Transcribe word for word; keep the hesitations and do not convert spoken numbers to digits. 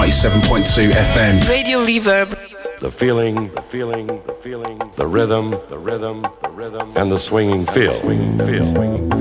ninety-seven point two F M. Radio Reverb. The feeling, the feeling, the feeling, the rhythm, the rhythm, the rhythm, and the swinging feel. Swinging feel. Swinging feel.